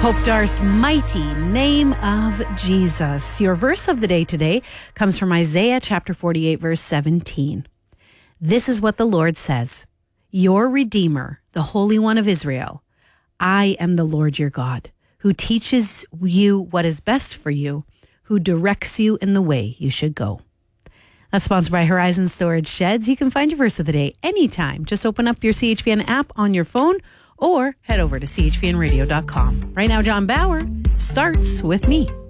Hope Dar's mighty name of Jesus. Your verse of the day today comes from Isaiah chapter 48, verse 17. This is what the Lord says, your Redeemer, the Holy One of Israel. I am the Lord your God, who teaches you what is best for you, who directs you in the way you should go. That's sponsored by Horizon Storage Sheds. You can find your verse of the day anytime. Just open up your CHVN app on your phone or head over to chvnradio.com. Right now, John Bauer starts with me.